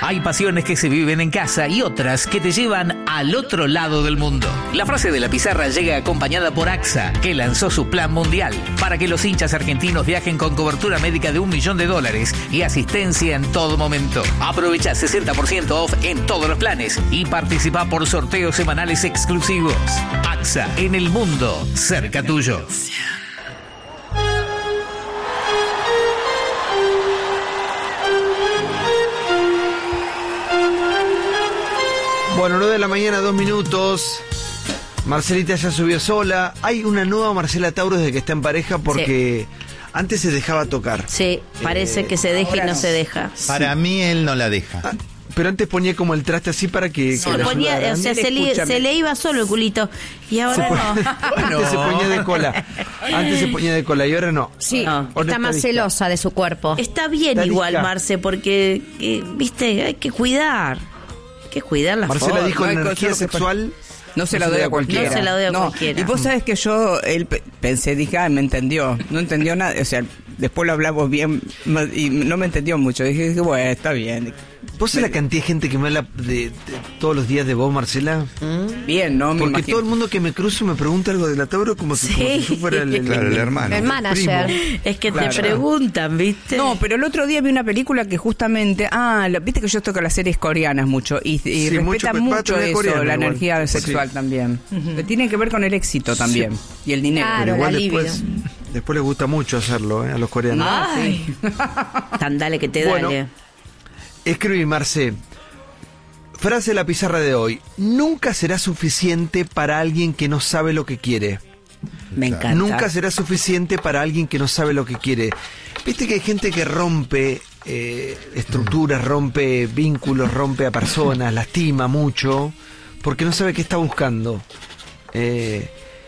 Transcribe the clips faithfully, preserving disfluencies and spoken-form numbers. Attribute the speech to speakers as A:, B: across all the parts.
A: Hay pasiones que se viven en casa y otras que te llevan al otro lado del mundo. La frase de la pizarra llega acompañada por AXA, que lanzó su plan mundial para que los hinchas argentinos viajen con cobertura médica de un millón de dólares y asistencia en todo momento. Aprovecha sesenta por ciento off en todos los planes y participa por sorteos semanales exclusivos. AXA, en el mundo, cerca tuyo.
B: Bueno, nueve de la mañana, dos minutos. Marcelita ya subió sola. Hay una nueva Marcela Tauro desde que está en pareja porque sí. Antes se dejaba tocar.
C: Sí, parece eh, que se deja y no, no se deja.
D: Para sí. mí él no la deja.
B: Ah, pero antes ponía como el traste así para que...
C: Se,
B: que
C: le, ponía, o sea, se, le, se le iba solo el culito. Y ahora
B: se
C: no.
B: Bueno. Antes se ponía de cola. Antes se ponía de cola y ahora no.
E: Sí, no. Está, está más celosa de su cuerpo.
C: Está bien está igual, disca. Marce, porque, eh, viste, hay que cuidar. Hay que cuidar la
B: Marcela
C: forma.
B: dijo
F: no
B: energía sexual...
F: No se la doy a cualquiera.
C: No se la doy a
F: no.
C: cualquiera.
F: Y vos sabés que yo él pensé, dije, ah, me entendió. No entendió nada. O sea, después lo hablamos bien y no me entendió mucho. Dije, bueno, está bien.
B: ¿Vos sabés la cantidad de gente que me habla de, de, todos los días de vos, Marcela?
F: ¿Mm? Bien, ¿no? Me
B: Porque
F: imagino.
B: todo el mundo que me cruzo me pregunta algo de la Tauro como si,
C: sí.
B: como si yo fuera el, el,
D: claro, el hermano.
E: El manager.
B: Primo.
C: Es que
F: claro.
C: te preguntan, ¿viste?
F: No, pero el otro día vi una película que justamente... Ah, lo, viste que yo toco las series coreanas mucho y, y
B: sí,
F: respeta
B: mucho,
F: mucho eso,
B: coreano,
F: la
B: igual.
F: energía sexual
B: sí.
F: también. Uh-huh. Tiene que ver con el éxito también sí. y el dinero.
E: Claro,
B: pero igual
E: la
B: después, después les gusta mucho hacerlo, ¿eh? A los coreanos.
C: Ay. Tan dale que te
B: bueno,
C: dale.
B: Escribí, Marce. Frase de la pizarra de hoy. Nunca será suficiente para alguien que no sabe lo que quiere.
C: Me encanta.
B: Nunca será suficiente para alguien que no sabe lo que quiere. Viste que hay gente que rompe eh, estructuras, rompe vínculos, rompe a personas, lastima mucho, porque no sabe qué está buscando. Eh,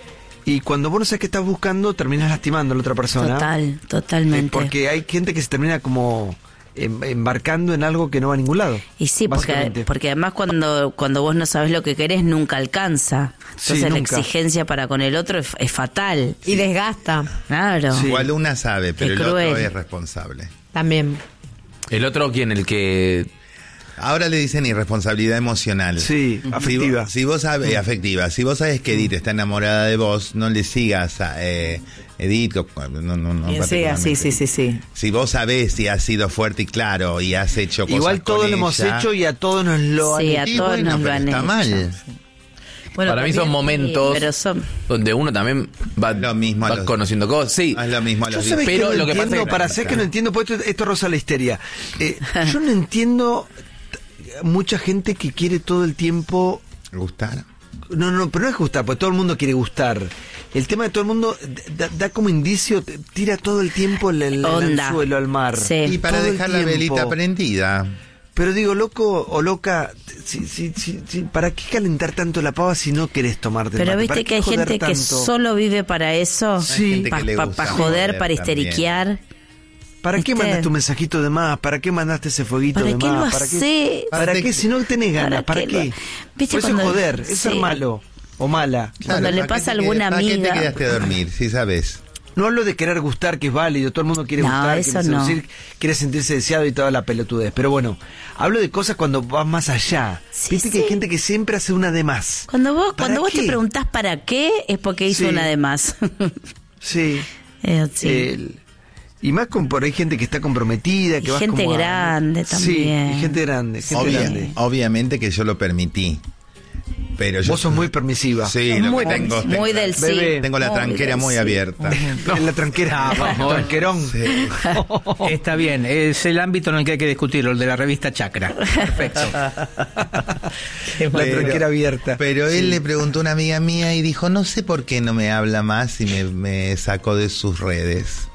B: y cuando vos no sabes qué estás buscando, terminas lastimando a la otra persona.
C: Total, totalmente.
B: Eh, porque hay gente que se termina como... embarcando en algo que no va a ningún lado.
C: Y sí, porque, porque además cuando, cuando vos no sabés lo que querés, nunca alcanza. Entonces
B: sí,
C: la exigencia para con el otro es, es fatal.
E: Y desgasta.
C: Claro.
D: Sí. Igual una sabe, pero
C: es
D: el
C: cruel.
D: otro es responsable.
E: También.
G: ¿El otro quién? El que...
D: Ahora le dicen irresponsabilidad emocional.
B: Sí, afectiva.
D: Si vos, si vos sabes, mm. afectiva. Si vos sabes que Edith está enamorada de vos, no le sigas a eh, Edith. No, no, no,
F: sí, sí, sí, sí, sí.
D: Si vos sabés si has sido fuerte y claro y has hecho cosas
B: igual todos
D: con
B: lo hemos
D: ella,
B: hecho y a todos nos lo
C: sí,
B: han
C: a
B: hecho.
C: todos
D: bueno,
C: nos lo han
D: está
C: hecho.
D: mal.
C: Bueno,
G: para mí son momentos
C: sí, son...
G: donde uno también va,
D: lo mismo
G: va
D: los,
G: conociendo cosas. Sí,
D: es lo mismo a los
B: Yo
G: pero
B: que no
G: lo que
B: entiendo,
G: pasa es que
B: para ser que no entiendo, pues esto, esto roza la histeria. Eh, yo no entiendo mucha gente que quiere todo el tiempo
D: gustar.
B: No, no, pero no es gustar, porque todo el mundo quiere gustar. El tema de todo el mundo da, da como indicio, tira todo el tiempo el, el, el anzuelo al mar.
C: Sí.
D: Y para
B: todo
D: dejar la velita prendida.
B: Pero digo, loco o loca, si, si, si, si, ¿para qué calentar tanto la pava si no querés tomarte
C: Pero
B: el mate?
C: viste que hay gente
B: tanto?
C: que solo vive para eso.
B: Sí.
C: Para pa, pa joder, para histeriquear.
B: ¿Para qué
C: ¿Viste?
B: mandaste tu mensajito de más? ¿Para qué mandaste ese fueguito
C: ¿Para
B: de
C: qué
B: más?
C: lo
B: ¿Para qué?
C: hacés?
B: ¿Para qué? Si no tenés ganas, ¿para,
C: ¿Para
B: qué?
C: qué? ¿Viste
B: Pues eso es
C: cuando-
B: joder, es
C: sí.
B: ser malo o mala.
C: Cuando le
D: ¿para
C: pasa
D: qué
C: a
D: te
C: alguna
D: qued- ¿para qué
C: amiga?
D: te quedaste a dormir? Si sabes.
B: No hablo de querer gustar, que es válido, todo el mundo quiere
C: No,
B: gustar,
C: eso
B: quiere
C: no.
B: seducir, quiere sentirse deseado y toda la pelotudez. Pero bueno, hablo de cosas cuando vas más allá.
C: Sí,
B: Viste
C: sí.
B: que hay gente que siempre hace una de más.
C: Cuando vos,
B: ¿Para
C: cuando vos
B: qué?
C: te preguntás para qué, es porque hizo
B: Sí.
C: una de más.
B: Sí.
C: Es así.
B: El- y más con por ahí gente que está comprometida, que
C: Y
B: vas
C: gente
B: como a-
C: grande también.
B: Sí, y gente grande, gente
D: Obvia-
B: grande.
D: obviamente que yo lo permití. Pero yo
B: Vos sos muy permisiva.
D: Sí, lo
C: muy,
D: que tengo,
C: muy
D: tengo-
C: del sí.
B: Bebé.
D: Tengo la
C: Muy
D: tranquera
C: del
D: muy
C: sí.
D: abierta.
B: En la tranquera, tranquerón.
D: Sí.
A: Está bien, es el ámbito en el que hay que discutirlo, el de la revista Chakra. Perfecto.
B: La
D: Pero-
B: tranquera abierta.
D: Pero él le preguntó a una amiga mía y dijo, no sé por qué no me habla más y me, me sacó de sus redes.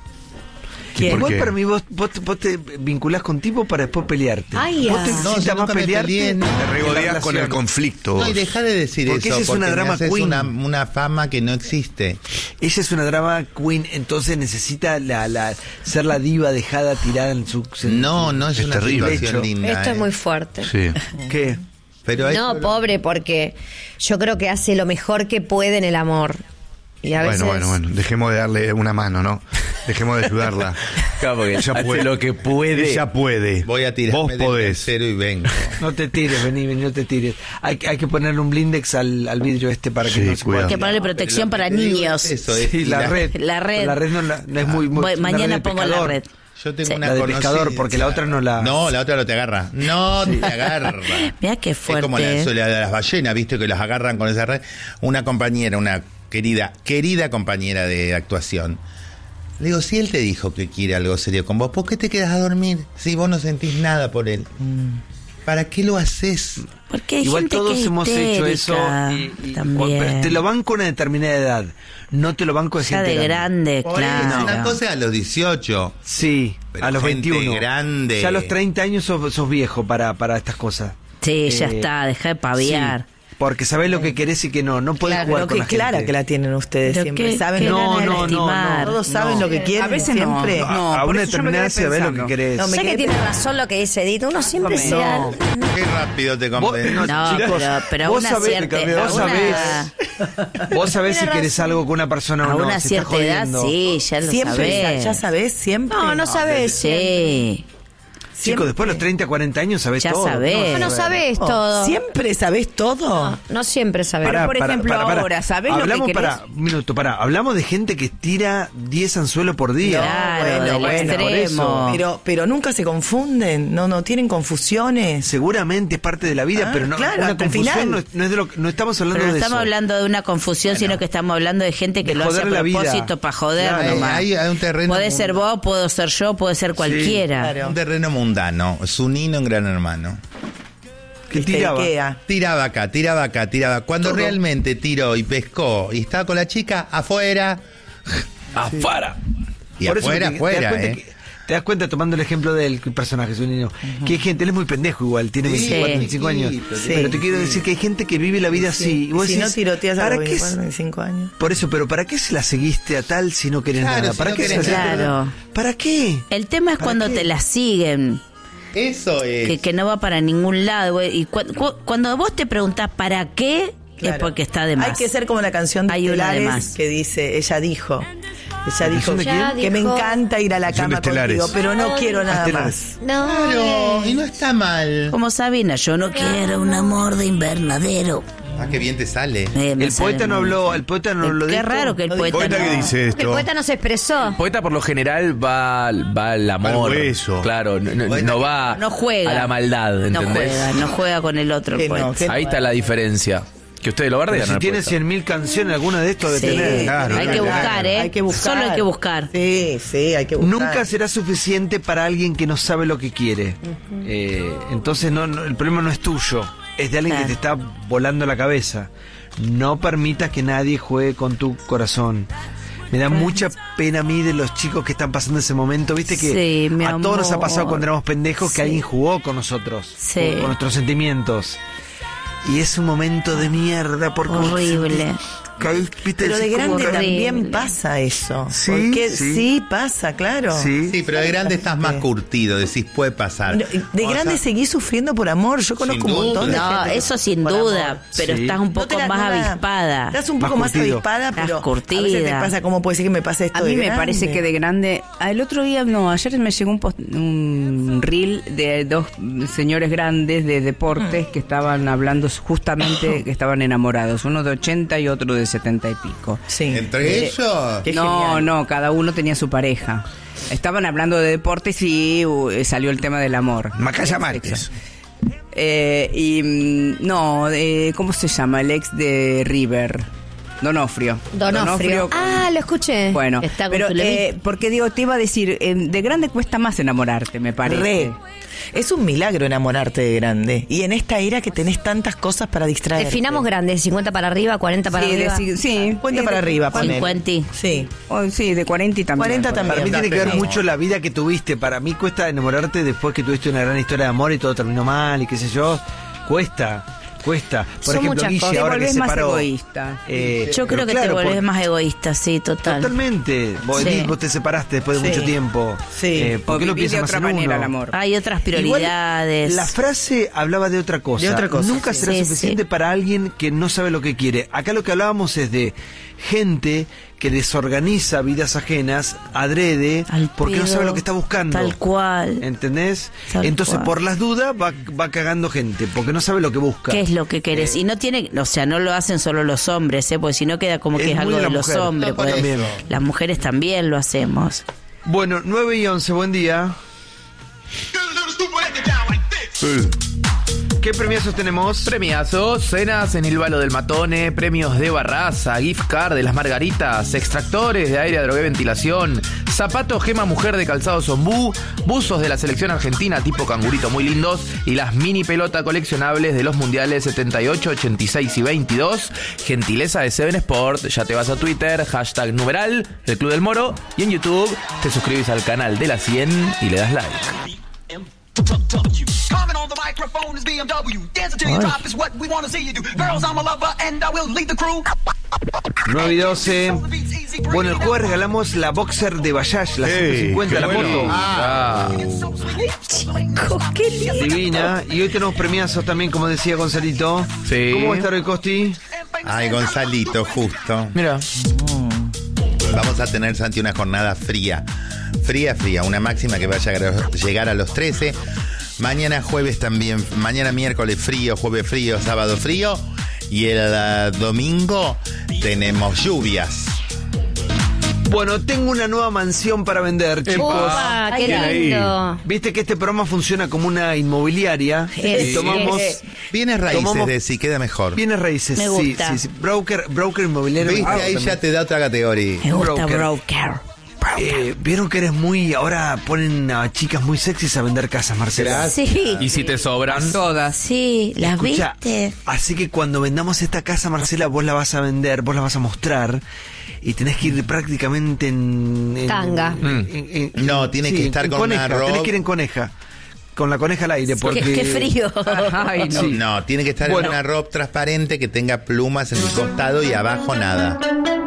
C: ¿Quién?
B: Igual
D: qué?
B: para mí vos, vos, vos te vinculás con tipo para después pelearte.
E: Ay,
B: vos
E: ah.
B: te
D: No,
B: necesitas
D: yo
B: más
D: nunca me
B: pelearte.
D: peleé, no.
B: que
D: Te
B: la
H: regodeás con el
B: relación.
H: conflicto.
D: No, y deja de decir
B: Porque
D: eso,
B: esa es una
D: porque me
B: drama
D: haces
B: queen.
D: una, una fama que no existe.
B: Ella es una drama queen, entonces necesita la, la ser la diva dejada tirada en su... en
D: No,
B: su-
D: no es,
H: Es
D: una
H: terrible.
D: situación linda.
E: Esto es
D: eh.
E: muy fuerte.
H: Sí.
B: ¿Qué?
D: Pero hay-
E: No, pobre, porque yo creo que hace lo mejor que puede en el amor. Y a
H: Bueno,
E: veces...
H: bueno, bueno. Dejemos de darle una mano, ¿no? Dejemos de ayudarla.
G: Claro, porque
H: Ella
G: hace
H: puede.
G: lo que puede.
H: Ella puede.
D: Voy a tirarme
H: Vos
D: del
H: podés.
D: tercero y vengo.
B: No te tires, vení, vení, no te tires. Hay, hay que ponerle un blindex al, al vidrio este para que
H: Sí,
B: no se pueda.
H: cuidado.
C: Hay que ponerle protección
D: Pero lo
C: para
D: que te digo
C: niños.
D: es Eso, es
B: Sí, la
D: tirar.
B: red.
C: La red.
B: La red no, la- no es muy... muy
C: Voy-
B: una
C: mañana
B: red de
C: pongo la
B: pescador.
C: red.
D: Yo tengo
C: Sí.
D: una
B: La de
D: conocida-
B: pescador, porque la otra no la...
D: No, la otra no te agarra. No te agarra.
C: Mirá qué fuerte.
D: Es como la, la de las ballenas, viste, que las agarran con esa red. Una compañera, una querida, querida compañera de actuación. Le digo, si él te dijo que quiere algo serio con vos, ¿por qué te quedas a dormir si vos no sentís nada por él? ¿Para qué lo haces?
C: Porque hay
B: Igual
C: gente
B: todos
C: que es
B: hemos hecho eso
C: histérica
B: y, y-
C: también.
B: pero te lo banco a una determinada edad, no te lo banco de
C: Ya
B: gente
C: de grande,
D: Por eso,
C: claro.
D: una cosa es a los dieciocho.
B: Sí,
D: Pero
B: a los
D: gente
B: veintiuno.
D: grande.
B: Ya a los treinta años sos, sos viejo para, para estas cosas.
C: Sí, ya
B: Eh,
C: está, deja de paviar.
B: Sí, porque sabés lo que querés y que no, no podés
E: Claro,
B: jugar
I: Lo
B: con
I: que
B: la
I: clara
B: gente.
I: que la tienen ustedes
C: Pero
I: siempre.
C: qué-
I: ¿Saben
C: qué
I: lo que
B: no,
C: ganas de
B: no, no,
C: lastimar.
I: Todos saben lo que quieren
F: A veces no.
I: siempre.
F: No,
B: a
F: por
B: una
F: eso yo me
B: determinada
F: quedé
B: edad sabés lo que
F: pensando.
B: querés.
I: No, me
E: Sé que
I: quedé
E: tiene razón lo que dice Edith. Uno siempre se...
I: No.
D: Qué rápido te
B: Vos,
D: convences.
B: no,
C: No,
B: chicos,
C: pero, pero a
B: vos
C: una
B: sabés,
C: cierta
B: vos
C: a
B: sabés,
C: una-
B: vos sabés si
E: Tiene
B: querés
E: razón.
B: algo con una persona
C: a
B: o no.
C: una
B: si estás
C: cierta edad,
B: jodiendo.
C: sí, ya lo
I: Siempre,
C: sabés.
I: ya sabés, siempre.
E: No, no sabés.
C: Sí,
B: Chicos, después de los treinta, cuarenta años sabés
C: Ya
B: todo.
C: sabés.
E: No, no sabés
I: Oh,
E: todo.
I: ¿Siempre sabés todo?
E: No, no siempre sabés.
F: Pero, por ejemplo, ahora, ¿sabés lo que
B: Hablamos
F: querés?
B: para, un minuto, pará. Hablamos de gente que tira diez anzuelos por día.
C: claro, del
B: por
C: extremo.
B: eso.
I: Pero, pero nunca se confunden, no, no tienen confusiones.
B: Seguramente es parte de la vida,
I: Ah,
B: pero no,
I: claro,
B: una
I: hasta el
B: confusión
I: final.
B: no, es- no es de lo, no estamos hablando
C: Pero no
B: de
C: estamos
B: eso.
C: hablando de una confusión, sino que estamos hablando de gente que
B: De
C: lo hace a
B: joder la vida.
C: propósito para joder
B: Claro,
C: nomás.
D: hay- hay un terreno
C: Puede
D: muy-
C: ser vos, puedo ser yo, puede ser cualquiera.
I: claro.
D: Un terreno mundano. Zunino en Gran Hermano.
B: Que
I: Viste,
B: tiraba.
I: Ikea.
D: Tiraba acá, tiraba acá, tiraba. Cuando
B: Todo.
D: realmente tiró y pescó y estaba con la chica, afuera.
G: Afuera.
D: Y
B: Por eso
D: afuera,
B: te- te das
D: afuera,
B: cuenta
D: ¿eh?
B: que- Te das cuenta tomando el ejemplo del personaje, su niño, que hay gente, él es muy pendejo igual, tiene
D: Sí,
B: veinticuatro, veinticinco años,
D: chiquito,
I: sí,
B: pero te quiero
I: sí.
B: decir que hay gente que vive la vida así. Y vos
I: si no
B: decís,
I: tiroteas a
B: ¿para
I: los
B: qué
I: veinticuatro,
B: es-
I: veinticinco años.
B: Por eso, pero ¿para qué se la seguiste a tal si no querés
D: Claro,
B: nada?
D: si
B: ¿Para
D: no
B: qué se
D: querés
B: la seguiste?
C: nada.
B: ¿Para qué?
C: El tema es
B: ¿Para
C: cuando
B: qué?
C: te la siguen,
D: Eso es.
C: que, que no va para ningún lado. güey. Y cu- cu- cuando vos te preguntás ¿para qué? Es
I: Claro.
C: porque está de más.
I: Hay que ser como la canción de
C: Hay una de
I: Estelares
C: más.
I: que dice, ella dijo. Ella dijo
B: canción de quién?
I: que me
E: dijo-
I: encanta ir a la
H: Canción de
I: cama
H: Estelares.
I: contigo, pero no quiero nada
B: Estelares.
I: más.
E: No.
D: Claro, y no está mal.
C: Como Sabina, yo no quiero un amor de invernadero.
D: Ah, qué bien te sale.
C: Eh, me
B: El
C: sale
B: poeta no
C: muy
B: habló,
C: bien.
B: el poeta no habló de
C: Qué
B: esto.
C: raro que el
I: No
C: poeta,
H: ¿Poeta
C: no.
H: qué dice
E: El
H: esto?
E: poeta no se expresó.
G: Poeta por lo general va, va al amor.
H: Va al hueso.
G: Claro, no, no-
D: Poeta
G: no va
C: No juega.
G: a la maldad,
C: No
G: ¿entendés?
C: juega, no juega con el otro. el
I: Que no,
C: poeta.
I: que-
G: Ahí está la diferencia. Que ustedes lo
B: Pero
G: bardean.
B: si
G: al
B: tiene
G: poeta.
B: cien mil canciones, alguna de estos
C: Sí,
B: de tener.
H: Claro,
C: hay que
H: claro.
C: buscar, ¿eh?
I: Hay que buscar.
C: Solo hay que buscar.
I: Sí, sí, hay que buscar.
B: Nunca será suficiente para alguien que no sabe lo que quiere. Eh, entonces no, no, el problema no es tuyo, es de alguien
C: Claro.
B: que te está volando la cabeza. No permitas que nadie juegue con tu corazón. Me da mucha pena a mí de los chicos que están pasando ese momento. Viste que
C: Sí, mi
B: a todos nos ha
C: amor.
B: pasado cuando éramos pendejos que
C: Sí.
B: alguien jugó con nosotros,
C: Sí.
B: con, con nuestros sentimientos. Y es un momento de mierda porque vos
C: Horrible.
B: sentís- caí- viste,
I: Pero de
B: decís,
I: grande
B: ¿cómo?
C: horrible.
I: también pasa eso.
B: Sí,
I: Porque
B: sí.
I: sí. pasa, claro.
B: Sí.
D: Sí, pero de grande estás más curtido, decís, puede pasar.
I: No, De
D: O
I: grande
D: sea,
I: seguís sufriendo por amor. Yo conozco un montón de
D: duda.
C: No,
I: gente que
C: eso sin
I: por
C: duda,
I: amor.
C: pero
B: Sí.
C: estás un
I: No
C: poco
I: te la-
C: más
I: no la-
C: avispada.
I: Estás un
B: Más
I: poco más,
B: curtido.
I: avispada,
C: Estás
I: pero
C: curtida.
I: a veces te pasa, ¿cómo puede ser que me pase esto
F: A mí
I: de
F: me
I: grande?
F: parece que de grande. El otro día, no, ayer me llegó un, post- un reel de dos señores grandes de deportes que estaban hablando justamente que estaban enamorados, uno de ochenta y otro de setenta y pico.
I: Sí.
D: ¿Entre ellos?
I: Qué
F: no,
I: genial.
F: no, cada uno tenía su pareja. Estaban hablando de deportes y uh, salió el tema del amor.
B: Macaya
F: El
B: Márquez.
F: sexo. Eh, y mm, no, eh, ¿cómo se llama? El ex de River, Donofrio.
E: Donofrio.
F: con-
E: Ah, lo escuché.
F: Bueno,
C: Está con
F: pero
C: su levita.
F: eh, porque digo, te iba a decir, eh, de grande cuesta más enamorarte, me parece.
I: Re. Es un milagro enamorarte de grande. Y en esta era que tenés tantas cosas para distraerte.
E: Definamos grande, cincuenta para arriba, cuarenta para
F: Sí, de,
E: arriba.
F: sí, sí.
I: Cuenta
F: Sí,
I: para
F: de-
I: arriba, ponele.
C: cincuenta.
I: Sí.
F: Oh, sí, de cuarenta y también.
I: cuarenta
F: por ahí.
I: también.
B: Para mí tiene que ver
D: Sí.
B: mucho la vida que tuviste. Para mí cuesta enamorarte después que tuviste una gran historia de amor y todo terminó mal y qué sé yo. Cuesta, cuesta. Por
C: Son
B: ejemplo,
C: muchas
B: Guille,
C: cosas.
F: Te
B: ahora que
F: volvés
B: se
F: más
B: paró.
F: egoísta.
B: eh,
C: Yo creo
B: pero
C: que
B: claro,
C: te volvés
B: por-
C: más egoísta, sí, total.
B: Totalmente. Vos,
C: Sí.
B: Edith, vos te separaste después de
I: Sí.
B: mucho tiempo.
I: Sí.
B: Eh, ¿Por
F: O
B: qué lo
F: vivís
B: piensas
F: de
B: más
F: otra
B: en
F: manera
B: uno?
F: el amor.
C: Hay otras
B: Igual,
C: prioridades.
B: la frase hablaba de otra cosa.
I: De otra cosa,
B: Nunca
I: sí.
B: será
C: Sí,
B: suficiente
C: sí.
B: para alguien que no sabe lo que quiere. Acá lo que hablábamos es de gente que desorganiza vidas ajenas adrede
C: Al
B: porque no
C: pedo,
B: sabe lo que está buscando.
C: Tal cual.
B: ¿Entendés?
C: Tal
B: Entonces,
C: cual.
B: por las dudas, va, va cagando gente, porque no sabe lo que busca.
C: ¿Qué es lo que querés? Y no tiene, o sea, no lo hacen solo los hombres, ¿eh? Porque si no queda como
B: Es
C: que es
B: muy
C: algo
B: de
C: de
B: la
C: los
B: mujer.
C: hombres.
D: No, por
C: porque
D: eso.
C: las mujeres también lo hacemos.
B: Bueno, nueve y once, buen día. ¿Qué premiazos tenemos?
G: Premiazos, cenas en el Balo del Matone, premios de Barraza, gift card de las Margaritas, extractores de aire, drogué, ventilación, zapatos Gema Mujer de calzado Zombú, buzos de la selección argentina tipo cangurito muy lindos y las mini pelota coleccionables de los mundiales setenta y ocho, ochenta y seis y veintidós, gentileza de Seven Sport. Ya te vas a Twitter, hashtag numeral, el Club del Moro, y en YouTube te suscribes al canal de la cien y le das like.
H: Coming on the microphone is B M W. Dance until you drop is what we want to see you do. Girls, I'm a lover and I will lead the crew.
B: nueve y doce. Bueno, el jueves regalamos la Boxer de Bayash, la ciento cincuenta, la moto.
G: Ah.
C: Chicos, qué lindo.
B: Divina. Y hoy tenemos premiazos también, como decía Gonzalito.
G: Sí.
B: ¿Cómo va a estar hoy, Costi?
D: Ay, Gonzalito, justo.
G: Mira,
D: Vamos a tener, Santi, una jornada fría. Fría, fría. Una máxima que va a llegar a, llegar a los trece. Mañana jueves también. Mañana miércoles frío, jueves frío, sábado frío. Y el uh, domingo tenemos lluvias.
B: Bueno, tengo una nueva mansión para vender, chicos.
E: Upa, qué
G: Bien ahí.
E: lindo.
B: Viste que este programa funciona como una inmobiliaria.
C: Sí.
B: Y tomamos
D: Bienes raíces,
B: Tomamos-
D: de si queda mejor.
B: bienes raíces.
C: Me
B: Sí,
C: gusta.
B: sí, sí. Broker, broker inmobiliario.
D: Viste,
B: Ah,
D: ahí
B: también.
D: ya te da otra categoría.
C: Me gusta
B: Broker.
C: broker.
B: Eh, Vieron que eres muy. Ahora ponen a chicas muy sexys a vender casas, Marcela.
C: Sí.
G: y si te sobran,
F: Todas.
C: Sí, las
B: Escucha,
C: viste.
B: así que cuando vendamos esta casa, Marcela, vos la vas a vender, vos la vas a mostrar y tenés que ir prácticamente en... en-
E: Tanga.
B: en- en- en-
D: No, tiene que estar
B: en
D: con
B: coneja,
D: una ropa.
B: Tenés que ir en coneja. Con la coneja al aire, porque...
C: Qué, qué frío.
F: Ay, no.
B: Sí.
D: No, tiene que estar
B: Bueno.
D: en una ropa transparente que tenga plumas en el costado y abajo nada.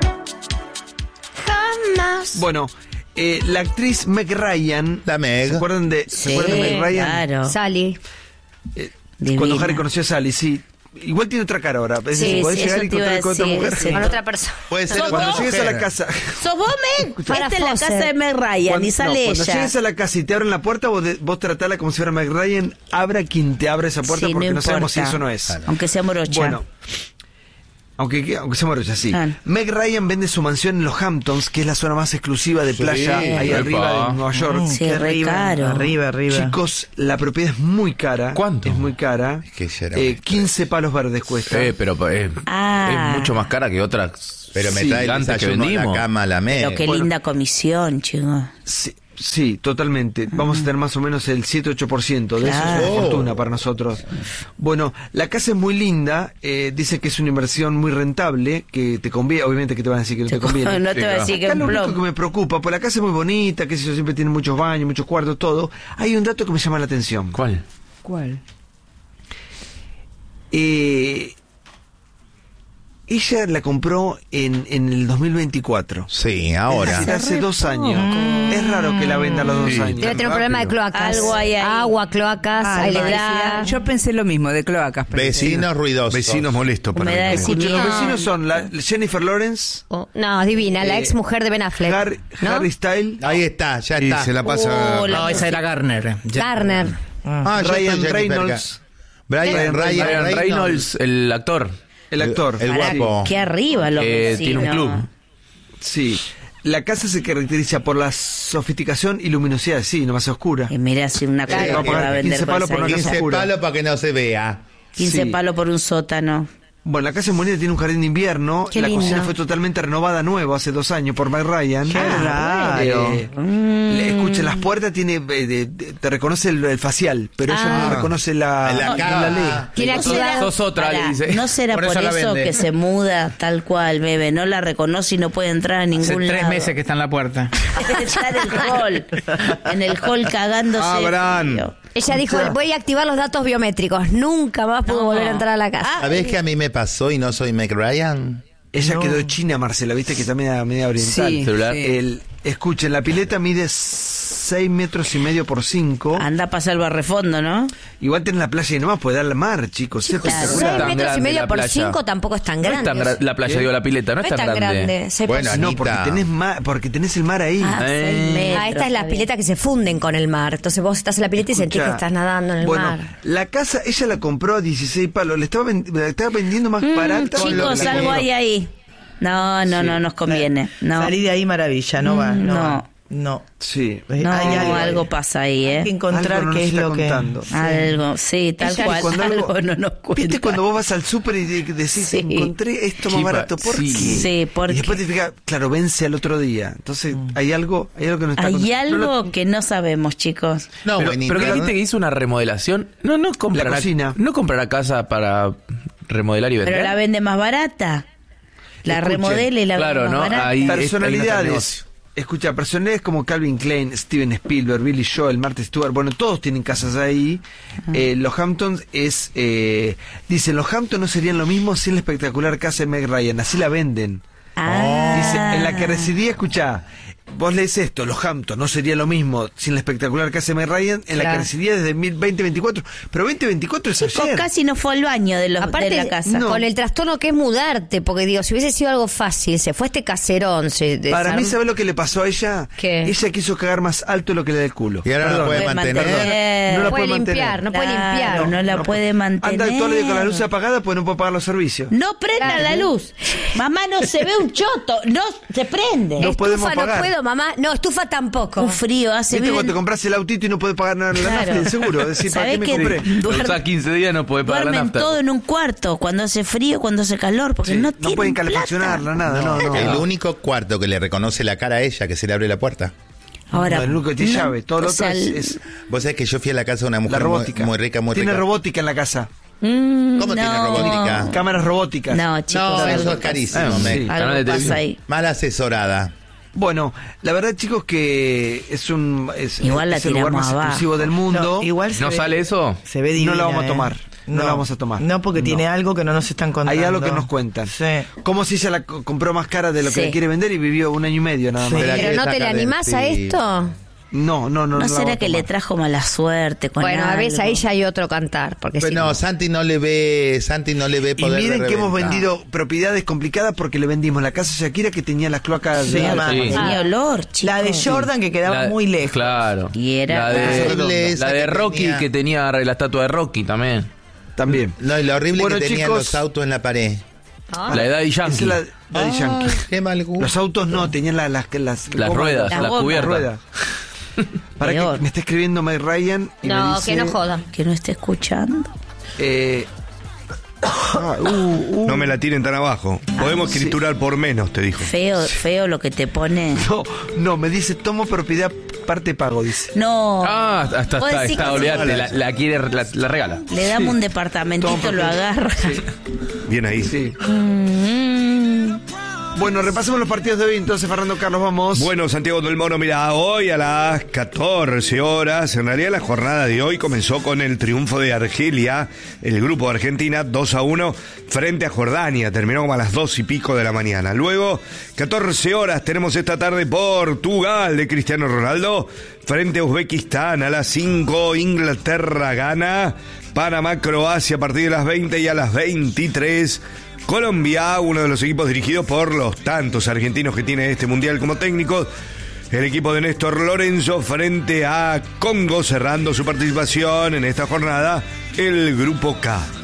C: Jamás.
B: Bueno, eh, la actriz Meg Ryan...
D: La Meg.
B: ¿Se acuerdan de, ¿se
C: Sí,
B: acuerdan de Meg Ryan?
C: claro.
E: Sally.
B: Eh,
C: Divina.
B: cuando Harry conoció a Sally, sí. Igual tiene otra cara ahora. Es
C: Sí,
B: decir, podés
C: sí,
B: llegar
C: eso
B: y
C: te iba a
B: encontrar con otra
C: decir,
B: mujer.
C: sí.
E: Con otra persona.
D: Puede ser
B: Cuando
D: otra
B: llegues a la
D: mujer.
B: casa...
C: ¿Sos vos, Meg?
E: Farrah
C: Esta es la
E: Fawcett.
C: casa de Meg Ryan
B: Cuando-
C: y sale
B: no, cuando
C: ella.
B: llegues a la casa y te abren la puerta, vos, de- vos tratala como si fuera Meg Ryan, abra quien te abra esa puerta
C: Sí,
B: porque no, sabemos si
C: importa.
B: eso no es.
C: Aunque sea morocha.
B: Bueno, aunque, aunque sea morocha, sí.
C: Claro.
B: Meg Ryan vende su mansión en los Hamptons, que es la zona más exclusiva de
G: Sí,
B: playa ahí
G: epa.
B: arriba de Nueva York.
C: Sí, re caro.
I: Arriba, arriba.
B: Chicos, la propiedad es muy cara.
G: ¿Cuánto?
B: Es muy cara.
D: Es que ella era
B: Eh,
D: una
B: quince palos verdes cuesta.
G: eh, pero eh,
C: Ah.
G: es mucho más cara que otras.
D: Pero me
B: Sí,
D: trae el
G: gigantes que
D: desayuno a la
G: vendimos.
D: cama, la Meg.
C: Pero qué
B: Bueno.
C: linda comisión, chicos.
B: Sí, sí, totalmente. Vamos a tener más o menos el siete ocho por ciento. De eso es
C: Claro.
B: una fortuna para nosotros. Bueno, la casa es muy linda. Eh, dice que es una inversión muy rentable, que te conviene. Obviamente que te van a decir que no te, conviene.
C: No te voy a decir que
B: Acá
C: es
B: lo
C: un
B: único que
C: plomo.
B: me preocupa, pues la casa es muy bonita, que sé yo, siempre tiene muchos baños, muchos cuartos, todo. Hay un dato que me llama la atención.
G: ¿Cuál?
F: ¿Cuál?
B: Eh, ella la compró en, en el dos mil veinticuatro.
D: Sí,
B: Es
D: ahora.
B: decir, hace dos años. Es raro que la venda a los dos
G: Sí.
B: años.
E: Debe tener un problema de cloacas.
C: Algo hay ahí.
E: Agua, cloacas,
F: Ah,
E: electricidad.
F: electricidad. Yo pensé lo mismo, de cloacas. pensé.
D: Vecinos ruidosos.
J: Vecinos molestos para
C: Humedad
J: mí.
C: de
B: Escuchen, los
C: Sí.
B: vecinos son la Jennifer Lawrence,
E: Oh, no, divina, la
B: Eh,
E: ex mujer de Ben Affleck.
B: Harry,
E: ¿no?
B: Harry Styles,
D: Ahí está, ya
J: Y
D: está.
J: se la pasa.
C: Oh, la-
K: No, esa era Garner.
E: Garner.
D: Ah, yo
B: Ryan
D: soy Jennifer
B: Reynolds,
D: Brian,
B: Ryan
D: Ryan,
G: Ryan
D: Reynolds.
G: Reynolds, el actor,
B: el actor.
D: El
C: Pará,
D: guapo.
C: qué arriba los
G: eh,
C: vecinos.
G: tiene un club.
B: Sí. La casa se caracteriza por la sofisticación y luminosidad, sí, no más oscura.
C: Y mira, si una cara
B: Eh,
C: que
B: va a
C: va a
B: pagar
C: vender
B: quince
C: con
B: palos
C: esa
B: por una
C: guita.
B: casa
D: quince
B: oscura.
D: palos para que no se vea.
C: quince
B: Sí.
C: palos por un sótano.
B: Bueno, la casa es bonita, tiene un jardín de invierno.
C: Qué
B: la
C: lindo.
B: cocina fue totalmente renovada nuevo hace dos años por Meg Ryan.
I: Qué
B: Ah,
I: raro.
B: eh, le- escucha, las puertas tiene, eh, de- de- te reconoce el, el facial, pero ella
C: Ah.
B: no reconoce la,
D: La
B: no
D: cara.
B: la lee.
E: Tiene
C: ¿No
E: actividad.
C: será-
G: Sos otra,
C: Pará,
G: le dice.
C: ¿No será
K: Por
C: por,
K: eso la
C: eso,
K: vende.
C: que se muda tal cual, bebé? No la reconoce y no puede entrar a ningún
K: Hace tres
C: lado.
K: meses que está en la puerta.
C: Está en el hall. En el hall cagándose. de
J: Abran.
C: frío.
E: Ella dijo, voy a activar los datos biométricos. Nunca más pudo
C: No.
E: volver a entrar a la casa.
D: ¿Sabés qué a mí me pasó y no soy Meg Ryan?
B: Ella quedó china, Marcela, viste que está media, media oriental.
F: Sí,
G: Celular.
F: sí.
B: El, Escuchen, la pileta mide seis metros y medio por cinco.
C: Anda a pasar el barrefondo, ¿no?
B: Igual tenés la playa y nomás puede dar la mar, chicos. Es
E: Claro,
B: espectacular.
E: seis metros y
G: grande
E: medio
G: la
E: por
G: playa.
E: cinco tampoco es tan
G: No es
E: grande.
G: tan gra- la playa, digo, la pileta, no,
E: No es tan grande. seis
D: Bueno,
E: por-
B: No,
D: Anita.
B: porque tenés, ma- porque tenés el mar ahí.
C: Ah,
G: Eh.
C: seis metros,
E: Ah, esta es la
C: está bien.
E: pileta que se funden con el mar. Entonces vos estás en la pileta y sentís
B: Escuchá,
E: que estás nadando en el
B: bueno,
E: mar.
B: la casa, ella la compró a dieciséis palos. Le estaba, ven- la estaba vendiendo más
C: Mm,
B: barata. de lo que
C: chicos,
B: la
C: algo
B: compró.
C: hay ahí. No, no, no nos conviene. No,
I: Salí de ahí maravilla, no va.
C: Mm,
I: No.
C: no.
I: va. No.
B: Sí.
I: Eh,
C: no,
I: hay algo,
C: algo
I: ahí.
C: pasa ahí,
I: Hay que
C: ¿eh?
I: encontrar
B: Algo no
I: qué
B: nos
I: es
B: está
I: lo que.
B: contando.
C: Algo, sí, tal
B: Ella,
C: cual.
B: cuando
C: Algo,
B: algo-
C: no nos cuenta.
B: ¿Viste cuando vos vas al súper y de- decís,
C: Sí.
B: encontré esto más
G: Chipa,
B: barato? ¿Por
G: sí.
B: qué?
C: Sí, ¿por
B: y después
C: qué?
B: te fijas, claro, vence al otro día. Entonces, hay algo hay algo que no está
C: Hay
B: contando.
C: algo
B: No lo-
C: que no sabemos, chicos.
D: No,
G: pero,
D: buenísimo.
G: pero que viste que hizo una remodelación. No, no comprará,
B: La cocina.
G: no comprará casa para remodelar y vender.
C: Pero la vende más barata. La
B: Escuchen,
C: remodela y la
G: claro,
C: vende
G: ¿no?
C: más barata.
G: Ahí- Ahí
B: Personalidades.
G: negocio.
B: Escucha, personalidades como Calvin Klein, Steven Spielberg, Billy Joel, Martha Stewart, bueno, todos tienen casas ahí. Eh, los Hamptons es... Eh, dicen, los Hamptons no serían lo mismo sin la espectacular casa de Meg Ryan, así la venden.
C: Ah.
B: Dice, en la que residía, escucha, vos lees esto, los Hamptons no sería lo mismo sin la espectacular casa de Meg Ryan, en la
C: Claro.
B: que residía desde mil veinte veinticuatro. Pero veinte veinticuatro es
C: Chicos,
B: ayer.
C: casi no fue al baño de, los,
E: Aparte,
C: de la casa.
B: no.
E: con el trastorno que es mudarte, porque digo, si hubiese sido algo fácil, se fue este caserón, se
B: Para mí,
E: desarm-
B: ¿sabes lo que le pasó a ella?
E: ¿Qué?
B: Ella quiso cagar más alto de lo que le da el culo.
D: Y ahora no
B: Perdón.
D: puede
C: Puede
D: mantener.
C: mantener.
B: No la
E: No puede
B: puede
E: limpiar,
B: mantener.
E: no puede
C: Claro,
E: limpiar.
C: no la puede mantener.
B: Anda todo el día con la luz apagada, pues no puede pagar los servicios.
C: No prenda
E: Claro.
C: la luz. Mamá, no se ve un choto. No se prende.
B: No podemos
E: Estufa no
B: pagar.
E: puedo, mamá. No, estufa tampoco.
C: Un frío hace
B: ¿Viste
C: bien.
B: cuando te compras el autito y no puedes pagar nada en la
C: Claro.
B: nafta del seguro? Es decir, ¿para qué
C: ¿Sabés
B: me
C: que
B: compré?
G: Lo
C: duerme-
G: usás quince días, no puede pagar la
C: duermen
G: nafta.
C: todo en un cuarto? Cuando hace frío, cuando hace calor, porque
B: Sí,
C: no,
B: no
C: tienen
B: pueden
C: plata.
B: calefaccionarla, nada, no, no.
D: El
B: no.
D: único cuarto que le reconoce la cara a ella, que se le abre la puerta.
C: Ahora,
B: No, el único que tiene
C: no,
B: llave, todo lo
C: o sea,
B: otro es,
C: el-
B: es
D: Vos sabés que yo fui a la casa de una
B: la
D: mujer muy,
B: robótica.
D: muy rica, muy
B: Tiene
D: rica.
B: robótica en la casa,
C: Mm,
D: ¿Cómo tiene
C: no.
D: robótica?
B: cámaras robóticas.
C: No, chicos,
D: No,
C: algo
D: eso es
C: pasa.
D: carísimo,
G: Ah,
D: me-
B: sí.
G: Canal
C: Algo
G: de
C: pasa
G: televisión.
C: ahí.
D: Mal asesorada.
B: Bueno, la verdad, chicos, que es un es,
C: Igual la
B: es el lugar
C: tiramos
B: más
C: abajo.
B: exclusivo del mundo.
I: No, igual se
G: ¿No
I: ve-
G: sale eso?
I: Se ve
B: No
I: divina,
B: la vamos a
I: ¿eh?
B: tomar. No la vamos a tomar.
I: No, porque
B: No.
I: tiene algo que no nos están contando.
B: Hay algo que nos cuentan.
I: Sí.
B: Como si ella la co- compró más cara de lo que
C: Sí.
B: le quiere vender y vivió un año y medio nada
I: Sí.
B: más.
D: Pero la
E: Pero
D: quiere
E: no te le
D: sacar del-
E: animás a
D: sí.
E: esto.
B: No, no, no.
C: ¿No
B: la
C: será
B: vamos a
C: que le
B: tomar.
C: trajo mala suerte con
E: Bueno, a
C: algo?
E: veces ahí ya hay otro cantar. Porque
D: Pero
E: si
D: no, Santi no le ve, Santi no le ve
B: Y
D: poder de
B: miren que hemos
D: reventa.
B: vendido propiedades complicadas porque le vendimos la casa Shakira que tenía las cloacas
I: Sí,
B: de
I: ma.
G: Sí.
C: Tenía olor, chicos.
I: La de Jordan que quedaba
G: La-
I: muy lejos.
G: Claro.
C: Y era-
G: La de,
D: Horrible esa
G: la de
D: que
G: Rocky,
D: tenía.
G: que tenía la estatua de Rocky también.
B: también.
D: No, y lo horrible
B: Bueno,
D: que tenían
B: chicos,
D: los autos en la pared.
G: La de Daddy
B: esa
G: Yankee.
B: es la, la de Yankee.
D: Ay, qué mal gusto.
B: Los autos no, tenían la- las las,
G: Las
B: gomas,
G: ruedas,
C: las
G: las
C: gomas.
G: cubiertas.
B: ruedas. Para que
C: Peor.
B: me está escribiendo Meg Ryan y me
E: No,
B: dice,
E: que no jodan.
C: Que no esté escuchando.
B: eh, ah, uh, uh,
J: No me la tiren tan abajo. Podemos
B: sí.
J: escriturar por menos, te dijo.
C: Feo, feo lo que te pone.
B: no, no, me dice tomo propiedad parte pago, dice.
C: No.
G: Ah, hasta, hasta,
C: Vos
G: está,
C: decís
G: está,
C: que
G: olvídate, la, la quiere, la, la regala.
C: Le damos un departamentito,
B: Toma,
C: lo agarra.
J: Bien ahí.
B: Sí.
C: Mm,
B: Bueno, repasemos los partidos de hoy. Entonces, Fernando Carlos, vamos.
J: Bueno, Santiago del Moro, mira, hoy a las catorce horas, en realidad la jornada de hoy comenzó con el triunfo de Argelia, el grupo de Argentina, dos a uno frente a Jordania, terminó como a las dos y pico de la mañana. Luego, catorce horas, tenemos esta tarde Portugal de Cristiano Ronaldo, frente a Uzbekistán, a las cinco, Inglaterra gana, Panamá, Croacia a partir de las veinte y a las veintitrés, Colombia, uno de los equipos dirigidos por los tantos argentinos que tiene este mundial como técnicos. El equipo de Néstor Lorenzo frente a Congo, cerrando su participación en esta jornada, el Grupo K.